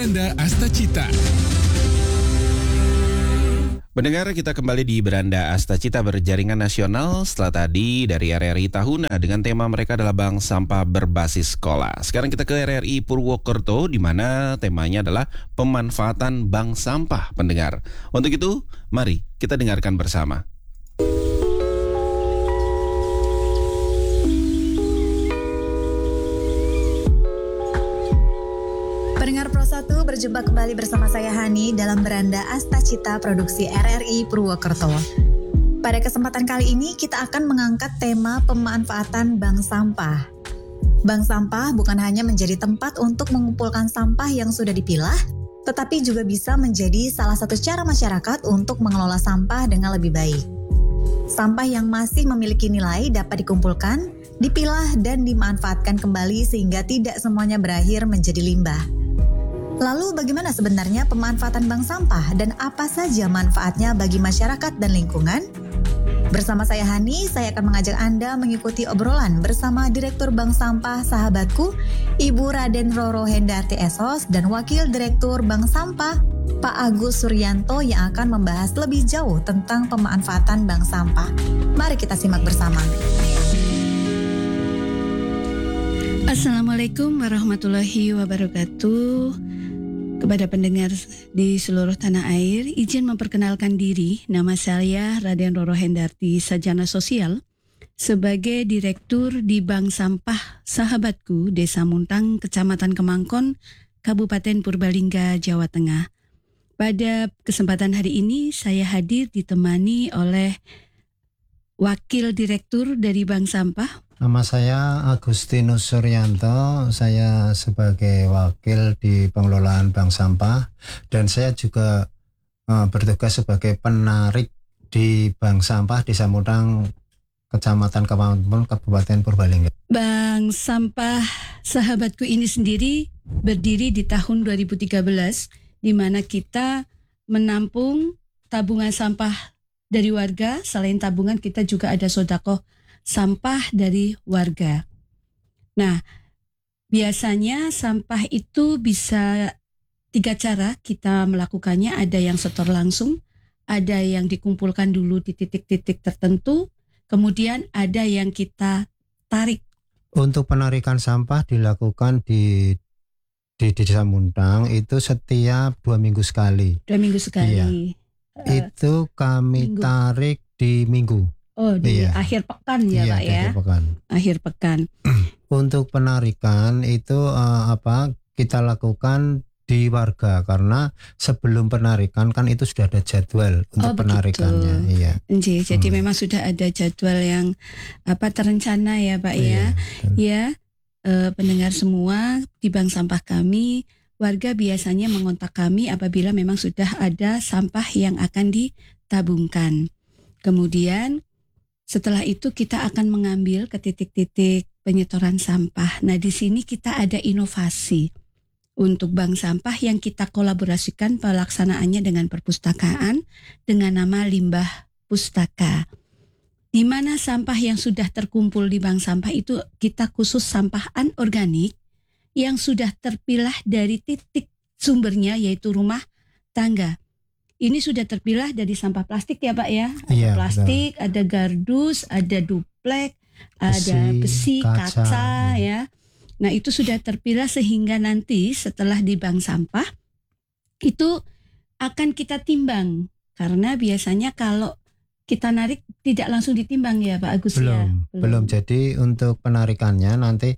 Beranda Astacita. Pendengar, kita kembali di Beranda Astacita berjaringan nasional setelah tadi dari RRI Tahuna dengan tema mereka adalah Bank Sampah Berbasis Sekolah. Sekarang kita ke RRI Purwokerto di mana temanya adalah pemanfaatan bank sampah, pendengar. Untuk itu, mari kita dengarkan bersama. Pendengar Pro 1, berjumpa kembali bersama saya Hani dalam Beranda Astacita produksi RRI Purwokerto. Pada kesempatan kali ini kita akan mengangkat tema pemanfaatan bank sampah. Bank sampah bukan hanya menjadi tempat untuk mengumpulkan sampah yang sudah dipilah, tetapi juga bisa menjadi salah satu cara masyarakat untuk mengelola sampah dengan lebih baik. Sampah yang masih memiliki nilai dapat dikumpulkan, dipilah dan dimanfaatkan kembali sehingga tidak semuanya berakhir menjadi limbah. Lalu bagaimana sebenarnya pemanfaatan bank sampah dan apa saja manfaatnya bagi masyarakat dan lingkungan? Bersama saya Hani, saya akan mengajak Anda mengikuti obrolan bersama Direktur Bank Sampah Sahabatku, Ibu Raden Roro Hendarti Esos dan Wakil Direktur Bank Sampah, Pak Agus Suryanto yang akan membahas lebih jauh tentang pemanfaatan bank sampah. Mari kita simak bersama. Assalamualaikum warahmatullahi wabarakatuh. Kepada pendengar di seluruh tanah air, izin memperkenalkan diri. Nama saya Raden Roro Hendarti, Sarjana Sosial, sebagai Direktur di Bank Sampah Sahabatku, Desa Muntang, Kecamatan Kemangkon, Kabupaten Purbalingga, Jawa Tengah. Pada kesempatan hari ini, saya hadir ditemani oleh Wakil Direktur dari Bank Sampah. Nama saya Agustinus Suryanto, saya sebagai wakil di pengelolaan bank sampah dan saya juga bertugas sebagai penarik di bank sampah Desa Muntang, Kecamatan Kemangkon, Kabupaten Purbalingga. Bank Sampah Sahabatku ini sendiri berdiri di tahun 2013, di mana kita menampung tabungan sampah dari warga. Selain tabungan, kita juga ada sedekah sampah dari warga. Nah, biasanya sampah itu bisa 3 cara kita melakukannya. Ada yang setor langsung, ada yang dikumpulkan dulu di titik-titik tertentu, kemudian ada yang kita tarik. Untuk penarikan sampah dilakukan di Desa Muntang itu setiap 2 minggu sekali. 2 minggu sekali. Iya. Itu kami tarik di minggu. Oh, di akhir pekan ya, iya, Pak ya. Akhir pekan. Untuk penarikan itu kita lakukan di warga karena sebelum penarikan kan itu sudah ada jadwal untuk penarikannya. Iya. Jadi memang sudah ada jadwal yang terencana ya, Pak ya. Ya, pendengar semua di bank sampah kami, warga biasanya mengontak kami apabila memang sudah ada sampah yang akan ditabungkan. Kemudian setelah itu kita akan mengambil ke titik-titik penyetoran sampah. Nah, di sini kita ada inovasi untuk bank sampah yang kita kolaborasikan pelaksanaannya dengan perpustakaan dengan nama Limbah Pustaka. Di mana sampah yang sudah terkumpul di bank sampah itu kita khusus sampah anorganik yang sudah terpilah dari titik sumbernya yaitu rumah tangga. Ini sudah terpilah dari sampah plastik ya Pak ya. Ada plastik, betul. Ada gardus, ada duplek, ada besi, kaca ya. Nah itu sudah terpilah sehingga nanti setelah di bank sampah itu akan kita timbang. Karena biasanya kalau kita narik tidak langsung ditimbang ya Pak Agus ya. Belum. Jadi untuk penarikannya nanti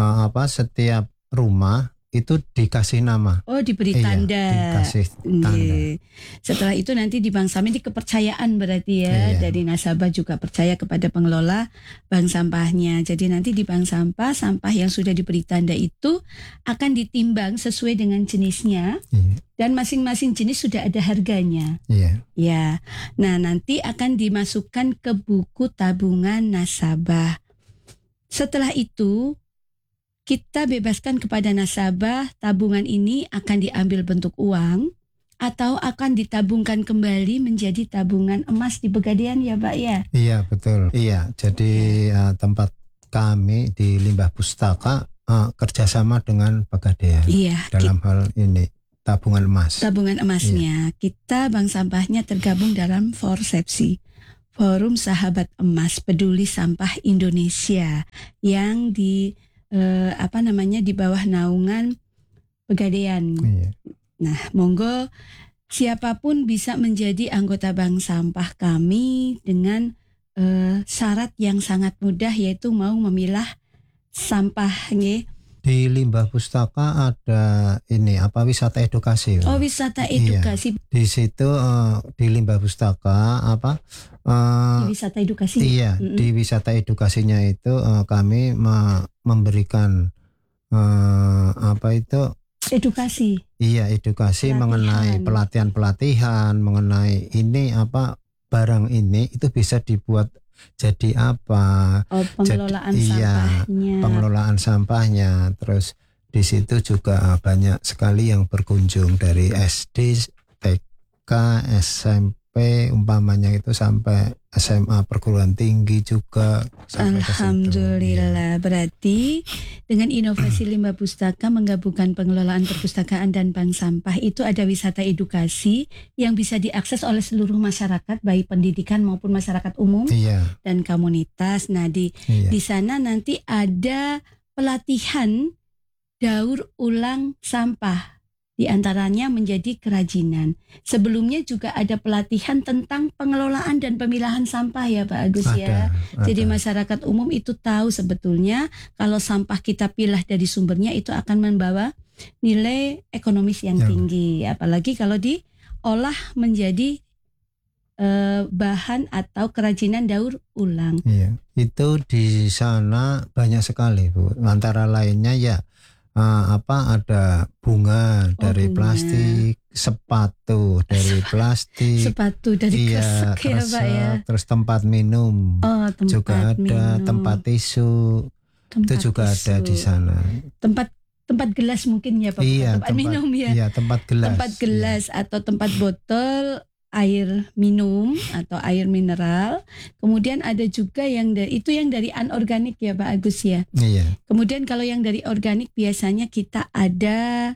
setiap rumah itu dikasih nama. Oh, diberi tanda. Dikasih tanda. Setelah itu nanti di bank sampah ini kepercayaan berarti ya. Dari nasabah juga percaya kepada pengelola bank sampahnya. Jadi nanti di bank sampah, sampah yang sudah diberi tanda itu akan ditimbang sesuai dengan jenisnya. Dan masing-masing jenis sudah ada harganya. Ya. Nah, nanti akan dimasukkan ke buku tabungan nasabah. Setelah itu kita bebaskan kepada nasabah, tabungan ini akan diambil bentuk uang atau akan ditabungkan kembali menjadi tabungan emas di Pegadaian ya Pak ya? Iya betul, iya. Jadi tempat kami di Limbah Pustaka kerjasama dengan Pegadaian dalam hal ini tabungan emas. Tabungan emasnya. Kita bank sampahnya tergabung dalam Forsepsi, Forum Sahabat Emas Peduli Sampah Indonesia, yang di di bawah naungan Pegadaian. Iya. Nah, monggo siapapun bisa menjadi anggota bank sampah kami dengan syarat yang sangat mudah, yaitu mau memilah sampah, nggih. Di Limbah Pustaka ada wisata edukasi. Oh, wisata edukasi. Di situ di Limbah Pustaka Di wisata edukasi. Iya, di wisata edukasinya itu kami memberikan Edukasi. Iya, edukasi mengenai pelatihan mengenai barang ini itu bisa dibuat jadi apa? Pengelolaan sampahnya. Pengelolaan sampahnya. Terus di situ juga banyak sekali yang berkunjung dari SD, TK, SMP, umpamanya itu sampai SMA perguruan tinggi juga. Alhamdulillah. Berarti dengan inovasi Limbah Pustaka menggabungkan pengelolaan perpustakaan dan bank sampah, itu ada wisata edukasi yang bisa diakses oleh seluruh masyarakat, baik pendidikan maupun masyarakat umum dan komunitas. Nah, di sana nanti ada pelatihan daur ulang sampah, di antaranya menjadi kerajinan. Sebelumnya juga ada pelatihan tentang pengelolaan dan pemilahan sampah ya Pak Agus ya. Jadi masyarakat umum itu tahu sebetulnya kalau sampah kita pilah dari sumbernya itu akan membawa nilai ekonomis yang tinggi. Apalagi kalau diolah menjadi bahan atau kerajinan daur ulang. Iya, itu di sana banyak sekali Bu. Antara lainnya ada bunga dari plastik, sepatu dari plastik, sepatu dari kresek ya Pak ya. Terus tempat minum, juga ada tempat tisu, itu juga ada di sana. Tempat gelas mungkin ya Pak, tempat minum ya. Iya, tempat gelas atau tempat botol air minum atau air mineral. Kemudian ada juga yang dari anorganik ya Pak Agus ya. Iya. Kemudian kalau yang dari organik biasanya kita ada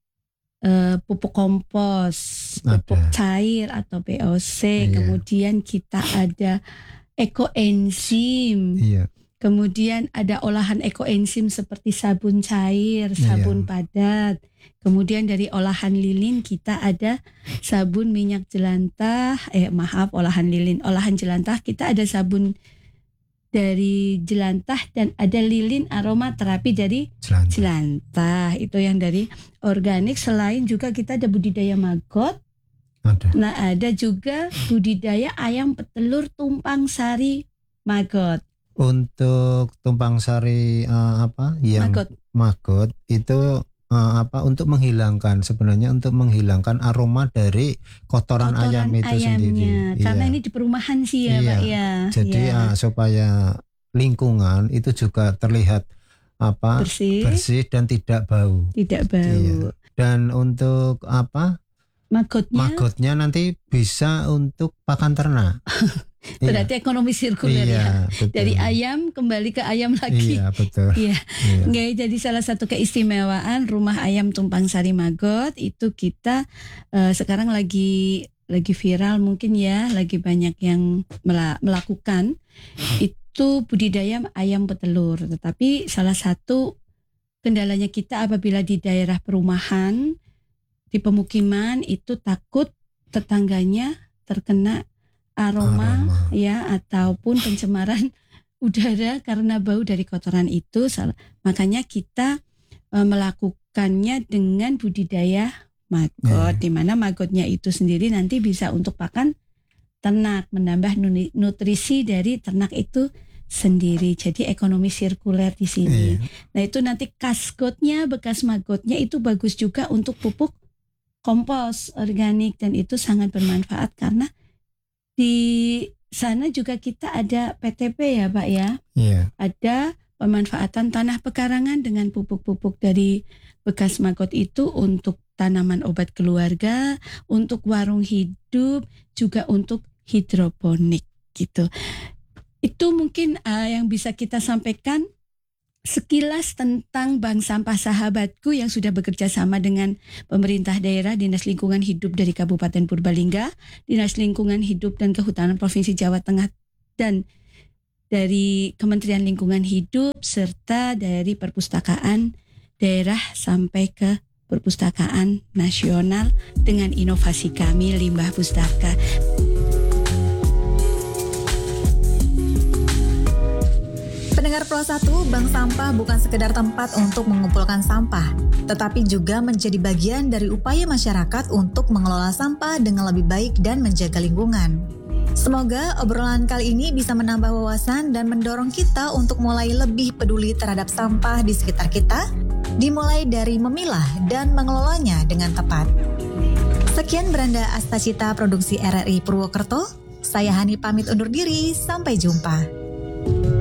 pupuk kompos, pupuk cair atau POC. Iya. Kemudian kita ada ekoenzim. Iya. Kemudian ada olahan ekoenzim seperti sabun cair, sabun padat. Kemudian dari olahan lilin kita ada sabun minyak jelantah, olahan lilin. Olahan jelantah kita ada sabun dari jelantah dan ada lilin aromaterapi dari jelantah. Itu yang dari organik. Selain juga kita ada budidaya maggot. Nah, ada juga budidaya ayam petelur tumpang sari maggot. Untuk tumpang sari maggot itu untuk menghilangkan aroma dari kotoran ayam itu sendiri. Karena ini di perumahan sih ya Pak ya. Jadi supaya lingkungan itu juga terlihat bersih dan tidak bau. Iya. Dan untuk magotnya nanti bisa untuk pakan ternak. Berarti ekonomi sirkuler ya. Betul. Dari ayam kembali ke ayam lagi. Iya, betul. Iya. Jadi salah satu keistimewaan Rumah Ayam Tumpang Sari Maggot itu kita sekarang lagi viral mungkin ya, lagi banyak yang melakukan itu budidaya ayam petelur. Tetapi salah satu kendalanya kita apabila di daerah perumahan, di pemukiman itu takut tetangganya terkena aroma ya ataupun pencemaran udara karena bau dari kotoran itu. Makanya kita melakukannya dengan budidaya maggot, di mana maggotnya itu sendiri nanti bisa untuk pakan ternak, menambah nutrisi dari ternak itu sendiri. Jadi ekonomi sirkuler di sini. Nah, itu nanti kaskotnya, bekas maggotnya itu bagus juga untuk pupuk kompos organik dan itu sangat bermanfaat karena di sana juga kita ada PTP ya Pak ya. Ada pemanfaatan tanah pekarangan dengan pupuk-pupuk dari bekas maggot itu untuk tanaman obat keluarga, untuk warung hidup, juga untuk hidroponik gitu. Itu mungkin yang bisa kita sampaikan sekilas tentang Bank Sampah Sahabatku yang sudah bekerja sama dengan pemerintah daerah, Dinas Lingkungan Hidup dari Kabupaten Purbalingga, Dinas Lingkungan Hidup dan Kehutanan Provinsi Jawa Tengah, dan dari Kementerian Lingkungan Hidup, serta dari perpustakaan daerah sampai ke perpustakaan nasional dengan inovasi kami Limbah Pustaka. Pendengar Pro 1, bank sampah bukan sekedar tempat untuk mengumpulkan sampah, tetapi juga menjadi bagian dari upaya masyarakat untuk mengelola sampah dengan lebih baik dan menjaga lingkungan. Semoga obrolan kali ini bisa menambah wawasan dan mendorong kita untuk mulai lebih peduli terhadap sampah di sekitar kita, dimulai dari memilah dan mengelolanya dengan tepat. Sekian Beranda Astacita Produksi RRI Purwokerto, saya Hani pamit undur diri, sampai jumpa.